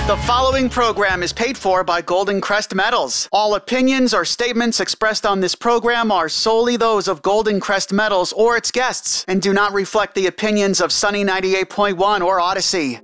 The following program is paid for by Golden Crest Metals. All opinions or statements expressed on this program are solely those of Golden Crest Metals or its guests and do not reflect the opinions of Sunny 98.1 or Odyssey.